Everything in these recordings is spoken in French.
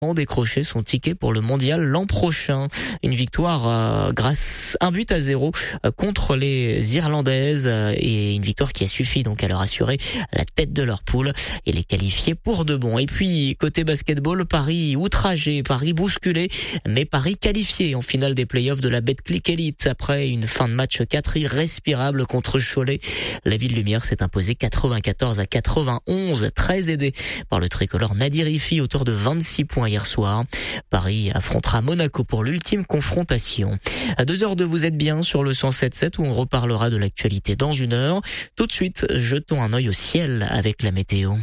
décroché son ticket pour le mondial l'an prochain. Une victoire grâce 1-0 contre les Irlandaises et une victoire qui a suffi donc à leur assurer la tête de leur poule et les qualifier pour de bon. Et puis côté basketball, Paris outragé, Paris bousculé, mais Paris qualifié en finale des playoffs de la Betclic Elite après une fin de match 4 irrespirable contre Cholet. La Ville Lumière s'est imposée 94-91, très aidée par le tricolore Nadir Ifi, auteur de 26 points hier soir. Paris affrontera Monaco pour l'ultime confrontation. À 2h02, vous êtes bien sur le 107.7 où on reparlera de l'actualité dans une heure. Tout de suite, jetons un œil au ciel avec la météo.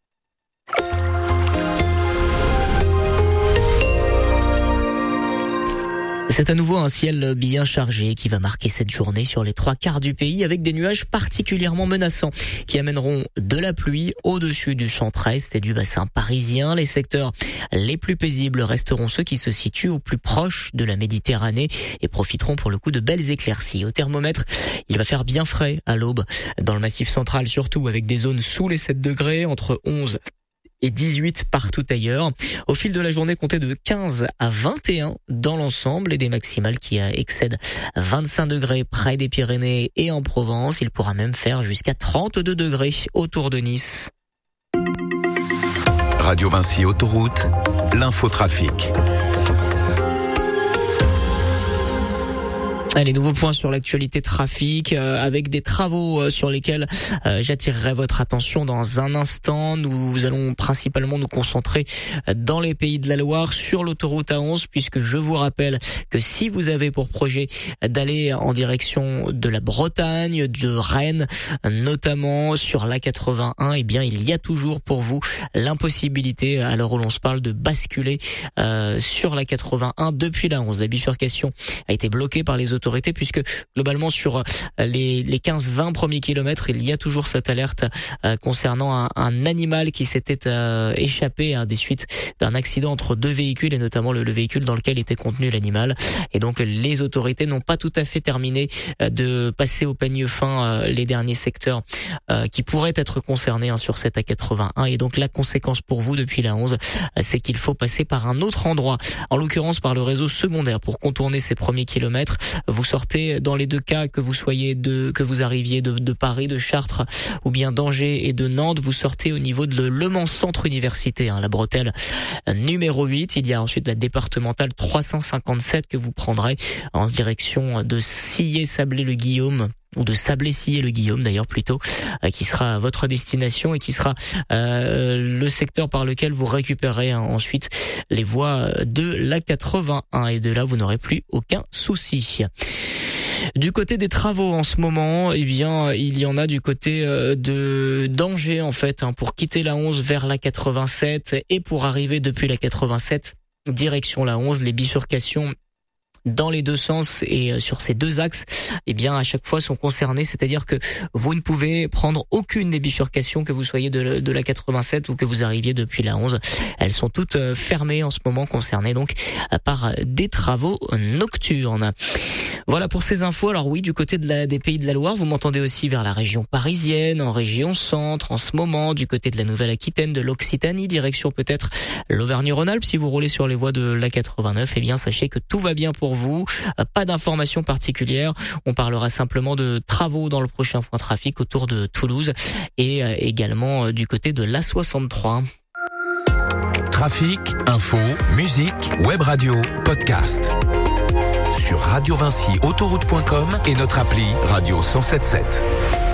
C'est à nouveau un ciel bien chargé qui va marquer cette journée sur les 3/4 du pays avec des nuages particulièrement menaçants qui amèneront de la pluie au-dessus du centre-est et du bassin parisien. Les secteurs les plus paisibles resteront ceux qui se situent au plus proche de la Méditerranée et profiteront pour le coup de belles éclaircies. Au thermomètre, il va faire bien frais à l'aube dans le Massif central, surtout avec des zones sous les 7 degrés, entre 11 et 18 partout ailleurs. Au fil de la journée, comptez de 15 à 21 dans l'ensemble et des maximales qui excèdent 25 degrés près des Pyrénées et en Provence. Il pourra même faire jusqu'à 32 degrés autour de Nice. Radio Vinci Autoroute, l'infotrafic. Allez, nouveau point sur l'actualité trafic avec des travaux sur lesquels j'attirerai votre attention dans un instant. Nous allons principalement nous concentrer dans les Pays de la Loire sur l'autoroute A11 puisque je vous rappelle que si vous avez pour projet d'aller en direction de la Bretagne, de Rennes, notamment sur l'A81, eh bien il y a toujours pour vous l'impossibilité à l'heure où l'on se parle de basculer sur l'A81 depuis la 11. La bifurcation a été bloquée par les autorités puisque globalement sur les 15-20 premiers kilomètres, il y a toujours cette alerte concernant un animal qui s'était échappé des suites d'un accident entre deux véhicules et notamment le véhicule dans lequel était contenu l'animal. Et donc les autorités n'ont pas tout à fait terminé de passer au peigne fin les derniers secteurs qui pourraient être concernés sur cette A81. Et donc la conséquence pour vous depuis la 11, c'est qu'il faut passer par un autre endroit, en l'occurrence par le réseau secondaire pour contourner ces premiers kilomètres. Vous sortez dans les deux cas, que vous arriviez de Paris, de Chartres ou bien d'Angers et de Nantes, vous sortez au niveau de Le Mans Centre Université, la bretelle numéro 8. Il y a ensuite la départementale 357 que vous prendrez en direction de Sillé-Sablé-le-Guillaume ou de Sablé-Sillé-le-Guillaume d'ailleurs plutôt, qui sera votre destination et qui sera le secteur par lequel vous récupérez ensuite les voies de l'A81 et de là vous n'aurez plus aucun souci. Du côté des travaux en ce moment, eh bien, il y en a du côté d'Angers en fait, pour quitter la 11 vers la 87 et pour arriver depuis la 87 direction la 11, les bifurcations dans les deux sens et sur ces deux axes, eh bien à chaque fois sont concernés, c'est-à-dire que vous ne pouvez prendre aucune des bifurcations, que vous soyez de la 87 ou que vous arriviez depuis la 11. Elles sont toutes fermées en ce moment, concernées donc par des travaux nocturnes. Voilà pour ces infos. Alors oui, du côté des Pays de la Loire, vous m'entendez aussi vers la région parisienne, en région centre en ce moment, du côté de la Nouvelle-Aquitaine, de l'Occitanie, direction peut-être l'Auvergne-Rhône-Alpes. Si vous roulez sur les voies de la 89, eh bien sachez que tout va bien pour vous. Pas d'informations particulières. On parlera simplement de travaux dans le prochain point trafic autour de Toulouse et également du côté de l'A63. Trafic, info, musique, web radio, podcast. Sur Radio Vinci Autoroute.com et notre appli Radio 107.7.